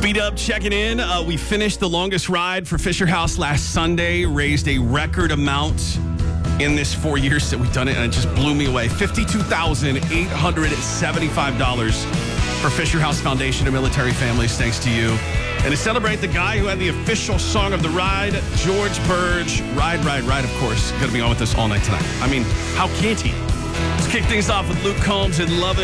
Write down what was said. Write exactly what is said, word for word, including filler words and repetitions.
B-Dub checking in. Uh, we finished the longest ride for Fisher House last Sunday, raised a record amount in this four years that we've done it, and it just blew me away. fifty-two thousand eight hundred seventy-five dollars for Fisher House Foundation of Military Families, thanks to you. And to celebrate the guy who had the official song of the ride, George Burge, Ride, Ride, Ride, of course, going to be on with us all night tonight. I mean, how can't he? Let's kick things off with Luke Combs and Love It.